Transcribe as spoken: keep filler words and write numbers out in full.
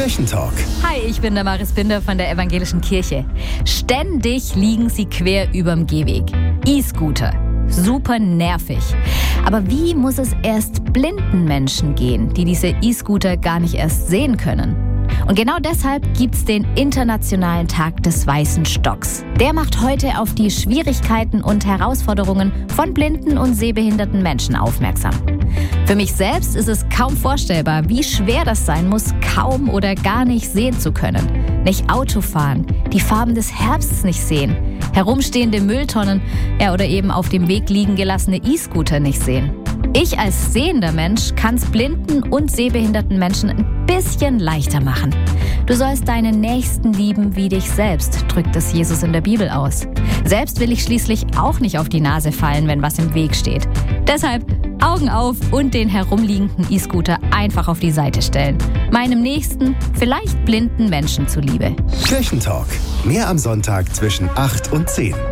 Kirchentalk. Hi, ich bin der Maris Binder von der Evangelischen Kirche. Ständig liegen sie quer überm Gehweg. E-Scooter. Super nervig. Aber wie muss es erst blinden Menschen gehen, die diese E-Scooter gar nicht erst sehen können? Und genau deshalb gibt's den Internationalen Tag des Weißen Stocks. Der macht heute auf die Schwierigkeiten und Herausforderungen von blinden und sehbehinderten Menschen aufmerksam. Für mich selbst ist es kaum vorstellbar, wie schwer das sein muss, kaum oder gar nicht sehen zu können. Nicht Auto fahren, die Farben des Herbstes nicht sehen, herumstehende Mülltonnen, ja, oder eben auf dem Weg liegen gelassene E-Scooter nicht sehen. Ich als sehender Mensch kann's blinden und sehbehinderten Menschen ein bisschen leichter machen. Du sollst deinen Nächsten lieben wie dich selbst, drückt es Jesus in der Bibel aus. Selbst will ich schließlich auch nicht auf die Nase fallen, wenn was im Weg steht. Deshalb Augen auf und den herumliegenden E-Scooter einfach auf die Seite stellen. Meinem Nächsten, vielleicht blinden Menschen zuliebe. Kirchentalk. Mehr am Sonntag zwischen acht und zehn.